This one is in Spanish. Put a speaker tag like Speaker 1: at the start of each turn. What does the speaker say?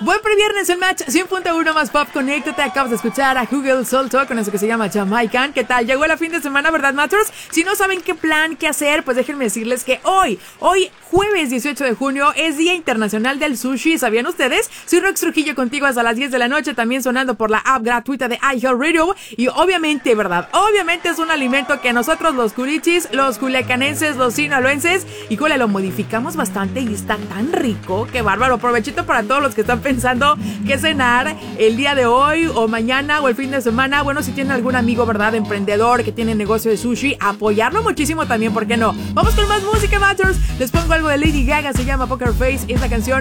Speaker 1: Buen previernes, el match 100.1 más pop. Conéctate, acabas de escuchar a Google Solto con eso que se llama Jamaican. ¿Qué tal? Llegó el fin de semana, ¿verdad, Matters? Si no saben qué plan, qué hacer, pues déjenme decirles que hoy, jueves 18 de junio, es Día Internacional del Sushi. ¿Sabían ustedes? Soy Rox Trujillo contigo hasta las 10 de la noche, también sonando por la app gratuita de iHeartRadio. Y obviamente, ¿verdad? Obviamente es un alimento que nosotros los culichis, los culiacanenses, los sinaloenses, híjole, lo modificamos bastante y está tan rico. ¡Qué bárbaro! Provechito para todos los que están pensando qué cenar el día de hoy o mañana o el fin de semana. Bueno, si tienen algún amigo, ¿verdad? Emprendedor que tiene negocio de sushi, apoyarlo muchísimo también, ¿por qué no? Vamos con más música, Matters. Les pongo algo de Lady Gaga, se llama Poker Face y esta canción